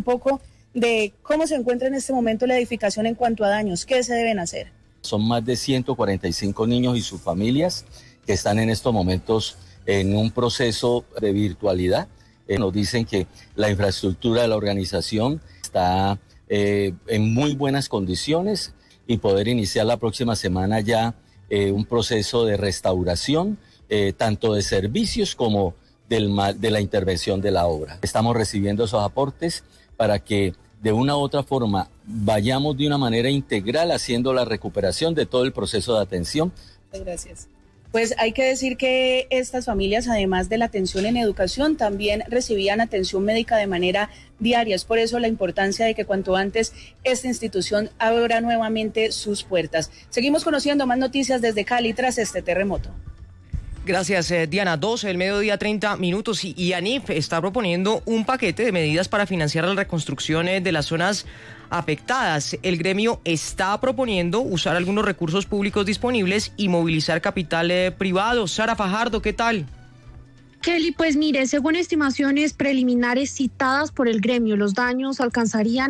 poco de cómo se encuentra en este momento la edificación en cuanto a daños, qué se deben hacer. Son más de 145 niños y sus familias que están en estos momentos en un proceso de virtualidad. Nos dicen que la infraestructura de la organización está en muy buenas condiciones y poder iniciar la próxima semana ya un proceso de restauración, tanto de servicios como de la intervención de la obra. Estamos recibiendo esos aportes para que de una u otra forma vayamos de una manera integral haciendo la recuperación de todo el proceso de atención. Muchas gracias. Pues hay que decir que estas familias, además de la atención en educación, también recibían atención médica de manera diaria. Es por eso la importancia de que cuanto antes esta institución abra nuevamente sus puertas. Seguimos conociendo más noticias desde Cali tras este terremoto. Gracias, Diana. 12 del mediodía, 30 minutos. Y ANIF está proponiendo un paquete de medidas para financiar la reconstrucción de las zonas afectadas. El gremio está proponiendo usar algunos recursos públicos disponibles y movilizar capital privado. Sara Fajardo, ¿qué tal? Kelly, pues mire, según estimaciones preliminares citadas por el gremio, los daños alcanzarían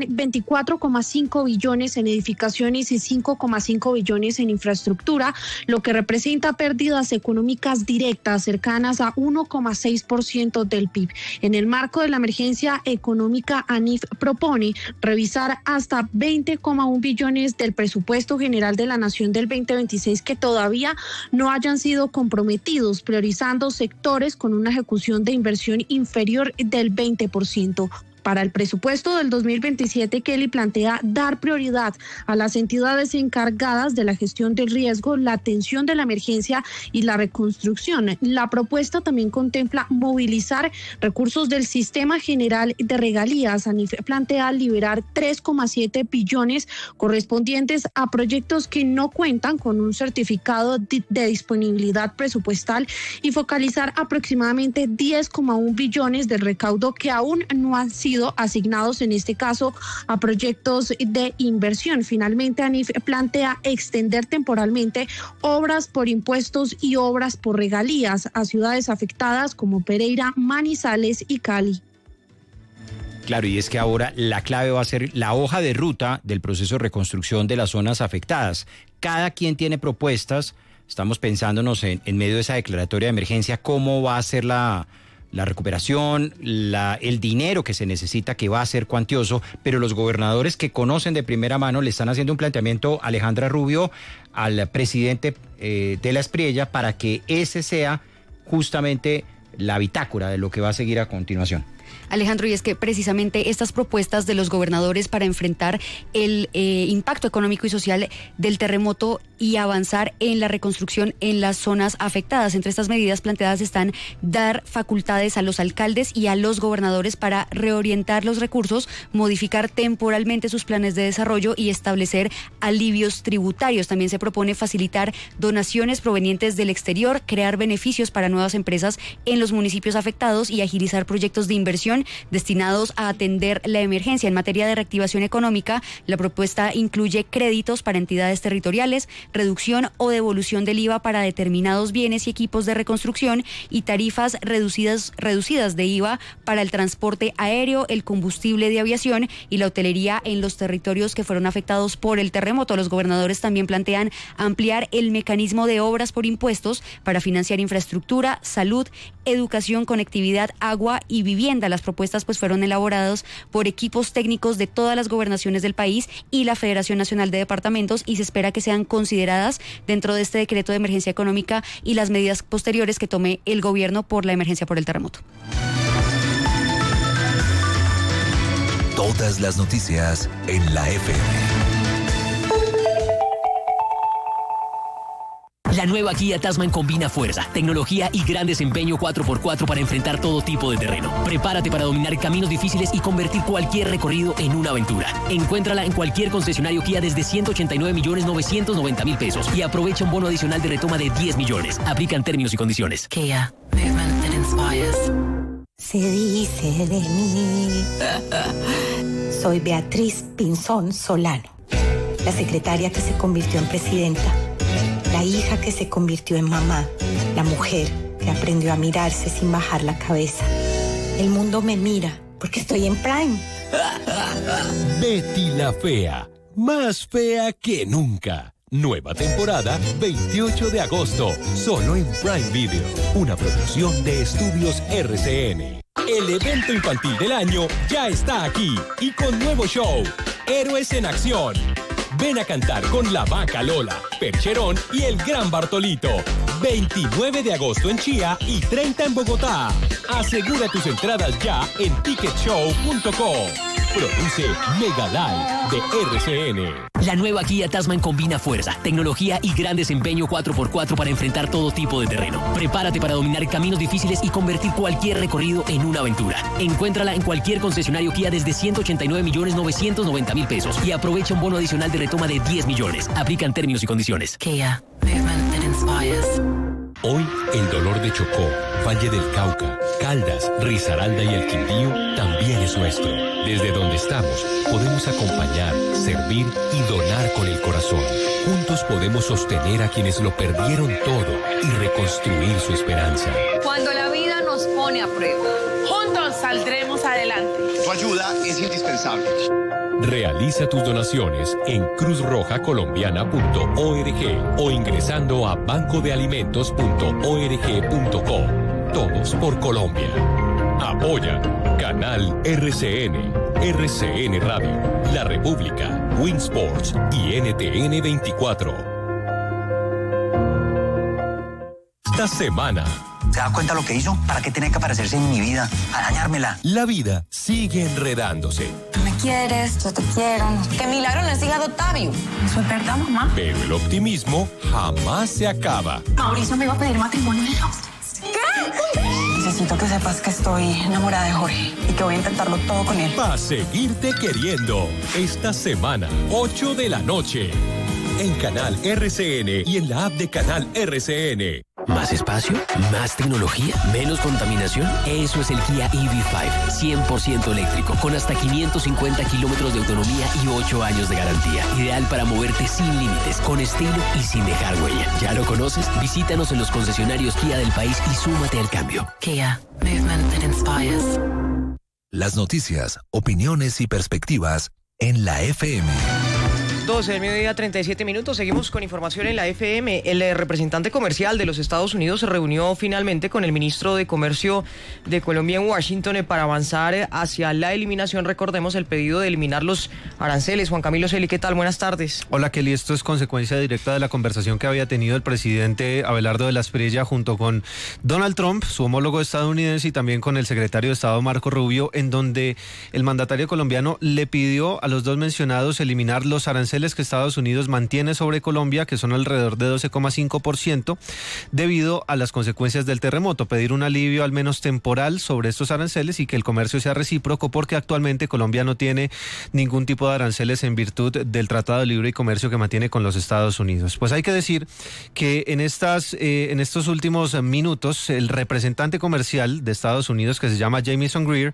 24,5 billones en edificaciones y 5,5 billones en infraestructura, lo que representa pérdidas económicas directas cercanas a 1,6% del PIB. En el marco de la emergencia económica, ANIF propone revisar hasta 20,1 billones del presupuesto general de la Nación del 2026 que todavía no hayan sido comprometidos, priorizando sectores con una ejecución de inversión inferior del 20%. Para el presupuesto del 2027, Kelly plantea dar prioridad a las entidades encargadas de la gestión del riesgo, la atención de la emergencia y la reconstrucción. La propuesta también contempla movilizar recursos del Sistema General de Regalías. ANIF plantea liberar 3,7 billones correspondientes a proyectos que no cuentan con un certificado de disponibilidad presupuestal y focalizar aproximadamente 10,1 billones del recaudo que aún no han sido asignados en este caso a proyectos de inversión. Finalmente, ANIF plantea extender temporalmente obras por impuestos y obras por regalías a ciudades afectadas como Pereira, Manizales y Cali. Claro, y es que ahora la clave va a ser la hoja de ruta del proceso de reconstrucción de las zonas afectadas. Cada quien tiene propuestas. Estamos pensándonos en medio de esa declaratoria de emergencia cómo va a ser la recuperación, el dinero que se necesita, que va a ser cuantioso, pero los gobernadores que conocen de primera mano le están haciendo un planteamiento, Alejandra Rubio, al presidente de la Espriella, para que ese sea justamente la bitácora de lo que va a seguir a continuación. Alejandro, y es que precisamente estas propuestas de los gobernadores para enfrentar el impacto económico y social del terremoto y avanzar en la reconstrucción en las zonas afectadas. Entre estas medidas planteadas están dar facultades a los alcaldes y a los gobernadores para reorientar los recursos, modificar temporalmente sus planes de desarrollo y establecer alivios tributarios. También se propone facilitar donaciones provenientes del exterior, crear beneficios para nuevas empresas en los municipios afectados y agilizar proyectos de inversión destinados a atender la emergencia. En materia de reactivación económica, la propuesta incluye créditos para entidades territoriales, reducción o devolución del IVA para determinados bienes y equipos de reconstrucción y tarifas reducidas de IVA para el transporte aéreo, el combustible de aviación y la hotelería en los territorios que fueron afectados por el terremoto. Los gobernadores también plantean ampliar el mecanismo de obras por impuestos para financiar infraestructura, salud, educación, conectividad, agua y vivienda. Las propuestas fueron elaboradas por equipos técnicos de todas las gobernaciones del país y la Federación Nacional de Departamentos y se espera que sean consideradas dentro de este decreto de emergencia económica y las medidas posteriores que tome el gobierno por la emergencia por el terremoto. Todas las noticias en la FM. La nueva Kia Tasman combina fuerza, tecnología y gran desempeño 4x4 para enfrentar todo tipo de terreno. Prepárate para dominar caminos difíciles y convertir cualquier recorrido en una aventura. Encuéntrala en cualquier concesionario Kia desde 189.990.000 pesos y aprovecha un bono adicional de retoma de 10 millones. Aplican términos y condiciones. Kia, movement that inspires. Se dice de mí. Soy Beatriz Pinzón Solano, la secretaria que se convirtió en presidenta. La hija que se convirtió en mamá, la mujer que aprendió a mirarse sin bajar la cabeza. El mundo me mira porque estoy en Prime. Betty la Fea, más fea que nunca. Nueva temporada, 28 de agosto, solo en Prime Video, una producción de Estudios RCN. El evento infantil del año ya está aquí y con nuevo show, Héroes en Acción. Ven a cantar con la Vaca Lola, Percherón y el Gran Bartolito. 29 de agosto en Chía y 30 en Bogotá. Asegura tus entradas ya en ticketshow.com. Produce Mega Live de RCN. La nueva Kia Tasman combina fuerza, tecnología y gran desempeño 4x4 para enfrentar todo tipo de terreno. Prepárate para dominar caminos difíciles y convertir cualquier recorrido en una aventura. Encuéntrala en cualquier concesionario Kia desde 189.990.000 pesos y aprovecha un bono adicional de retoma de 10 millones. Aplican términos y condiciones. Kia, movement that inspires. Hoy, el dolor de Chocó, Valle del Cauca, Caldas, Risaralda y el Quindío también es nuestro. Desde donde estamos, podemos acompañar, servir y donar con el corazón. Juntos podemos sostener a quienes lo perdieron todo y reconstruir su esperanza. Cuando la vida nos pone a prueba, juntos saldremos adelante. Tu ayuda es indispensable. Realiza tus donaciones en cruzrojacolombiana.org o ingresando a bancodealimentos.org.co. Todos por Colombia. Apoya Canal RCN, RCN Radio, La República, Winsports y NTN 24. Esta semana. ¿Se da cuenta lo que hizo? ¿Para qué tiene que aparecerse en mi vida? A dañármela. La vida sigue enredándose. Tú me quieres, yo te quiero. ¡Qué milagro no es hija de Octavio! ¿Eso es verdad, mamá? Pero el optimismo jamás se acaba. Mauricio me iba a pedir matrimonio en Los. ¿Qué? Necesito que sepas que estoy enamorada de Jorge y que voy a intentarlo todo con él. Va a seguirte queriendo. Esta semana, 8 de la noche. En Canal RCN y en la app de Canal RCN. ¿Más espacio? ¿Más tecnología? ¿Menos contaminación? Eso es el Kia EV5, 100% eléctrico, con hasta 550 kilómetros de autonomía y 8 años de garantía. Ideal para moverte sin límites, con estilo y sin dejar huella. ¿Ya lo conoces? Visítanos en los concesionarios Kia del país y súmate al cambio. Kia, movement that inspires. Las noticias, opiniones y perspectivas en la FM. 12 del mediodía, 37 minutos. Seguimos con información en la FM. El representante comercial de los Estados Unidos se reunió finalmente con el ministro de Comercio de Colombia en Washington para avanzar hacia la eliminación. Recordemos el pedido de eliminar los aranceles. Juan Camilo Celi, ¿qué tal? Buenas tardes. Hola, Kelly. Esto es consecuencia directa de la conversación que había tenido el presidente Abelardo de la Espriella junto con Donald Trump, su homólogo estadounidense, y también con el secretario de Estado Marco Rubio, en donde el mandatario colombiano le pidió a los dos mencionados eliminar los aranceles que Estados Unidos mantiene sobre Colombia, que son alrededor de 12,5%, debido a las consecuencias del terremoto. Pedir un alivio al menos temporal sobre estos aranceles y que el comercio sea recíproco, porque actualmente Colombia no tiene ningún tipo de aranceles en virtud del Tratado de Libre y Comercio que mantiene con los Estados Unidos. Pues hay que decir que en estos últimos minutos, el representante comercial de Estados Unidos, que se llama Jamieson Greer,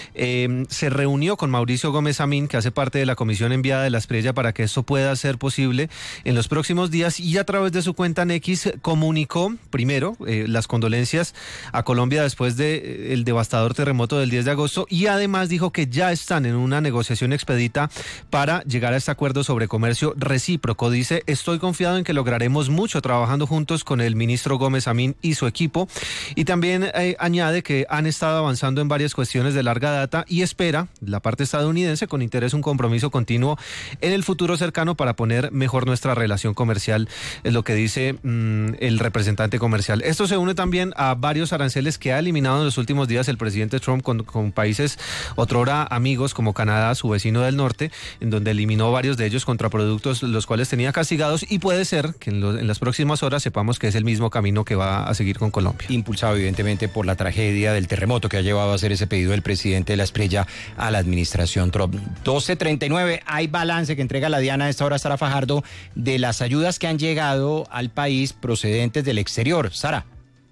se reunió con Mauricio Gómez Amín, que hace parte de la comisión enviada de la Espriella para que esto pueda ser posible en los próximos días, y a través de su cuenta en X comunicó primero las condolencias a Colombia después del devastador terremoto del 10 de agosto y además dijo que ya están en una negociación expedita para llegar a este acuerdo sobre comercio recíproco. Dice: estoy confiado en que lograremos mucho trabajando juntos con el ministro Gómez Amín y su equipo, y también añade que han estado avanzando en varias cuestiones de larga data y espera la parte estadounidense con interés un compromiso continuo en el futuro cercano para poner mejor nuestra relación comercial, es lo que dice el representante comercial. Esto se une también a varios aranceles que ha eliminado en los últimos días el presidente Trump con países otrora amigos como Canadá, su vecino del norte, en donde eliminó varios de ellos contra productos los cuales tenía castigados, y puede ser que en las próximas horas sepamos que es el mismo camino que va a seguir con Colombia. Impulsado evidentemente por la tragedia del terremoto que ha llevado a hacer ese pedido del presidente de la Espriella a la administración Trump. 12:39, hay balance que entrega la Diana a esta hora, Sara Fajardo, de las ayudas que han llegado al país procedentes del exterior. Sara.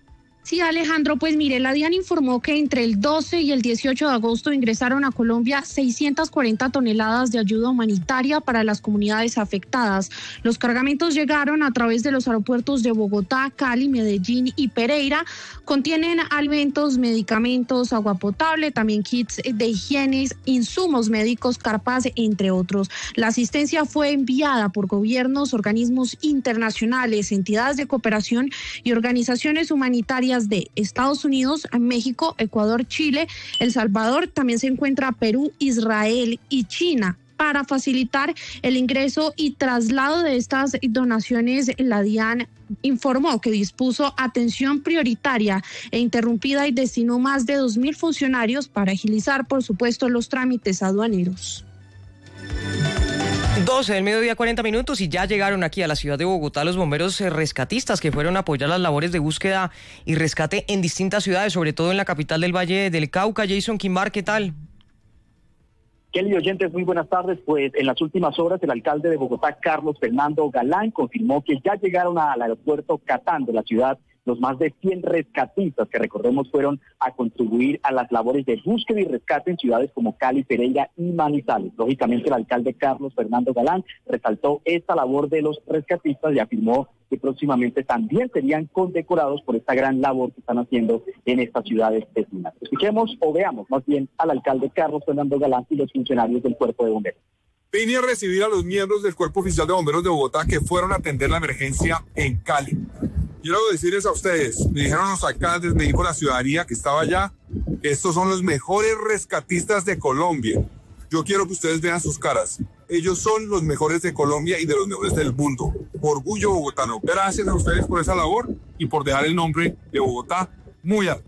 Sí, Alejandro, pues mire, la DIAN informó que entre el 12 y el 18 de agosto ingresaron a Colombia 640 toneladas de ayuda humanitaria para las comunidades afectadas. Los cargamentos llegaron a través de los aeropuertos de Bogotá, Cali, Medellín y Pereira. Contienen alimentos, medicamentos, agua potable, también kits de higiene, insumos médicos, carpas, entre otros. La asistencia fue enviada por gobiernos, organismos internacionales, entidades de cooperación y organizaciones humanitarias de Estados Unidos, México, Ecuador, Chile, El Salvador. También se encuentra Perú, Israel y China. Para facilitar el ingreso y traslado de estas donaciones, la DIAN informó que dispuso atención prioritaria e interrumpida y destinó más de 2.000 funcionarios para agilizar, por supuesto, los trámites aduaneros. 12 del mediodía, 40 minutos, y ya llegaron aquí a la ciudad de Bogotá los bomberos rescatistas que fueron a apoyar las labores de búsqueda y rescate en distintas ciudades, sobre todo en la capital del Valle del Cauca. Jason Quimbar, ¿qué tal? Kelly, oyentes, muy buenas tardes. Pues en las últimas horas el alcalde de Bogotá, Carlos Fernando Galán, confirmó que ya llegaron al aeropuerto Catán de la ciudad los más de 100 rescatistas que, recordemos, fueron a contribuir a las labores de búsqueda y rescate en ciudades como Cali, Pereira y Manizales. Lógicamente, el alcalde Carlos Fernando Galán resaltó esta labor de los rescatistas y afirmó que próximamente también serían condecorados por esta gran labor que están haciendo en estas ciudades vecinas. Escuchemos o veamos más bien al alcalde Carlos Fernando Galán y los funcionarios del Cuerpo de Bomberos. Vine a recibir a los miembros del Cuerpo Oficial de Bomberos de Bogotá que fueron a atender la emergencia en Cali. Quiero decirles a ustedes, me dijeron los alcaldes, me dijo la ciudadanía que estaba allá, estos son los mejores rescatistas de Colombia. Yo quiero que ustedes vean sus caras. Ellos son los mejores de Colombia y de los mejores del mundo. Orgullo bogotano. Gracias a ustedes por esa labor y por dejar el nombre de Bogotá muy alto.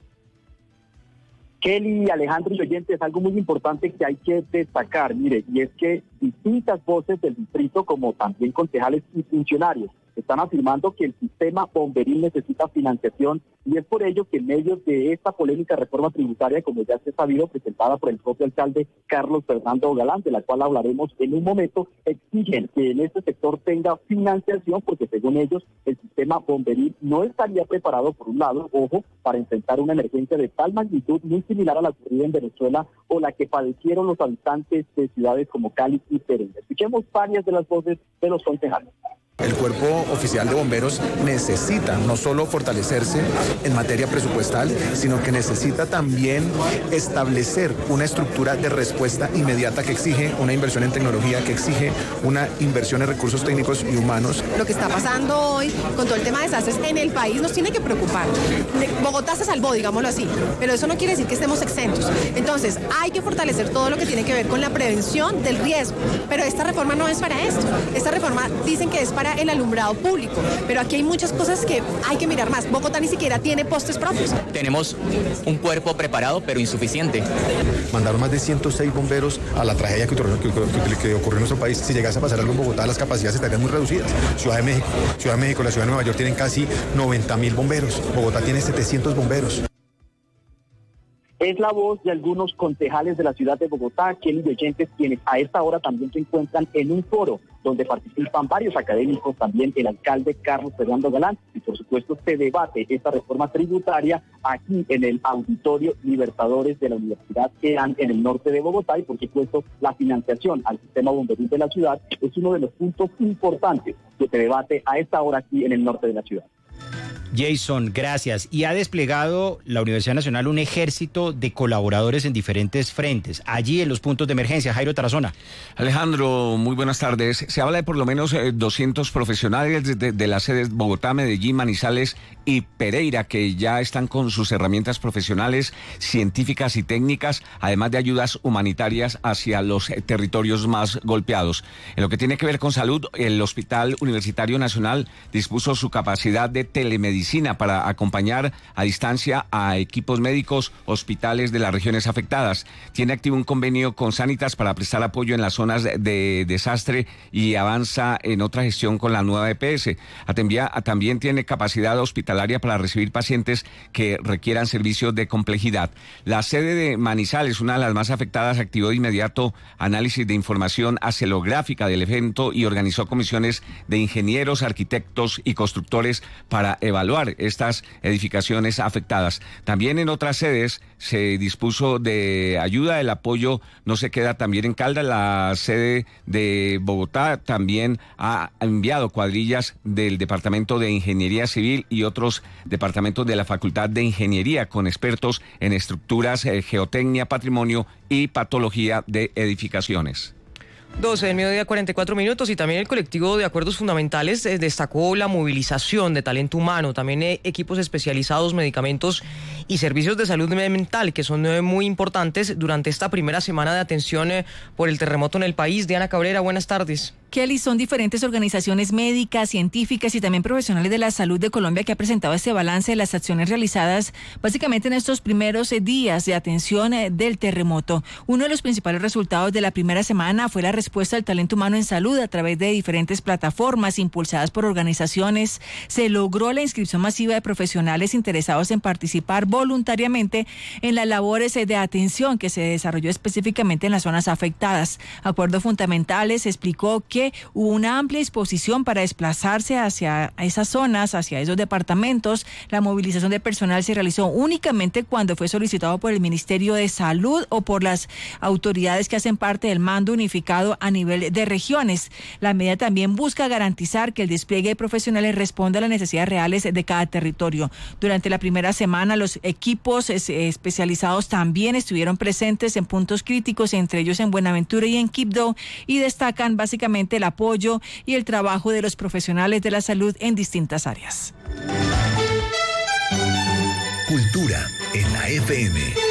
Kelly, Alejandro y oyentes, algo muy importante que hay que destacar, mire, y es que distintas voces del distrito, como también concejales y funcionarios, están afirmando que el sistema bomberil necesita financiación, y es por ello que en medio de esta polémica reforma tributaria, como ya se ha sabido, presentada por el propio alcalde Carlos Fernando Galán, de la cual hablaremos en un momento, exigen que en este sector tenga financiación, porque según ellos el sistema bomberil no estaría preparado, por un lado, ojo, para enfrentar una emergencia de tal magnitud, muy similar a la ocurrida en Venezuela o la que padecieron los habitantes de ciudades como Cali y Pereira. Escuchemos varias de las voces de los concejales. El Cuerpo Oficial de Bomberos necesita no solo fortalecerse en materia presupuestal, sino que necesita también establecer una estructura de respuesta inmediata que exige una inversión en tecnología, que exige una inversión en recursos técnicos y humanos. Lo que está pasando hoy con todo el tema de desastres en el país nos tiene que preocupar. Bogotá se salvó, digámoslo así, pero eso no quiere decir que estemos exentos. Entonces, hay que fortalecer todo lo que tiene que ver con la prevención del riesgo, pero esta reforma no es para esto. Esta reforma dicen que es para el alumbrado público, pero aquí hay muchas cosas que hay que mirar más. Bogotá ni siquiera tiene postes propios. Tenemos un cuerpo preparado, pero insuficiente. Mandaron más de 106 bomberos a la tragedia que ocurrió en nuestro país. Si llegase a pasar algo en Bogotá, las capacidades estarían muy reducidas. Ciudad de México, la ciudad de Nueva York tienen casi 90.000 bomberos. Bogotá tiene 700 bomberos. Es la voz de algunos concejales de la ciudad de Bogotá, Kelly y oyentes, quienes a esta hora también se encuentran en un foro donde participan varios académicos, también el alcalde Carlos Fernando Galán, y por supuesto se debate esta reforma tributaria aquí en el Auditorio Libertadores de la Universidad Kean en el norte de Bogotá, y por supuesto la financiación al sistema bomberil de la ciudad es uno de los puntos importantes que se debate a esta hora aquí en el norte de la ciudad. Jason, gracias. Y ha desplegado la Universidad Nacional un ejército de colaboradores en diferentes frentes, allí en los puntos de emergencia. Jairo Tarazona. Alejandro, muy buenas tardes. Se habla de por lo menos 200 profesionales de las sedes Bogotá, Medellín, Manizales y Pereira, que ya están con sus herramientas profesionales, científicas y técnicas, además de ayudas humanitarias hacia los territorios más golpeados. En lo que tiene que ver con salud, el Hospital Universitario Nacional dispuso su capacidad de telemedicina para acompañar a distancia a equipos médicos, hospitales de las regiones afectadas. Tiene activo un convenio con Sanitas para prestar apoyo en las zonas de desastre y avanza en otra gestión con la nueva EPS. También tiene capacidad hospitalaria para recibir pacientes que requieran servicios de complejidad. La sede de Manizales, una de las más afectadas, activó de inmediato análisis de información acelográfica del evento y organizó comisiones de ingenieros, arquitectos y constructores para evaluar evaluar estas edificaciones afectadas. También en otras sedes se dispuso de ayuda, el apoyo no se queda también en Caldas, la sede de Bogotá también ha enviado cuadrillas del Departamento de Ingeniería Civil y otros departamentos de la Facultad de Ingeniería con expertos en estructuras, geotecnia, patrimonio y patología de edificaciones. 12 del mediodía, 44 minutos, y también el colectivo de Acuerdos Fundamentales destacó la movilización de talento humano, también equipos especializados, medicamentos y servicios de salud mental, que son muy importantes durante esta primera semana de atención por el terremoto en el país. Diana Cabrera, buenas tardes. Kelly, son diferentes organizaciones médicas, científicas y también profesionales de la salud de Colombia que ha presentado este balance de las acciones realizadas básicamente en estos primeros días de atención del terremoto. Uno de los principales resultados de la primera semana fue la respuesta del talento humano en salud a través de diferentes plataformas impulsadas por organizaciones. Se logró la inscripción masiva de profesionales interesados en participar voluntariamente en las labores de atención que se desarrolló específicamente en las zonas afectadas. Acuerdos Fundamentales explicó que hubo una amplia disposición para desplazarse hacia esas zonas, hacia esos departamentos. La movilización de personal se realizó únicamente cuando fue solicitado por el Ministerio de Salud o por las autoridades que hacen parte del mando unificado a nivel de regiones. La medida también busca garantizar que el despliegue de profesionales responda a las necesidades reales de cada territorio. Durante la primera semana, los equipos especializados también estuvieron presentes en puntos críticos, entre ellos en Buenaventura y en Quibdó, y destacan básicamente el apoyo y el trabajo de los profesionales de la salud en distintas áreas. Cultura en la FM.